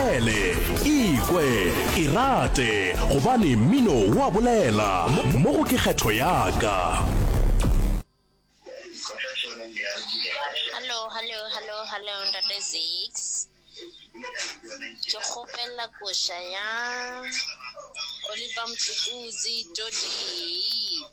mamele ikwe irate gobane mmino wa bolela mo go ke kgetho yaka. Hello, Ntate Zix. Ke kgopela kosha ya Oliver Mtukudzi Todi.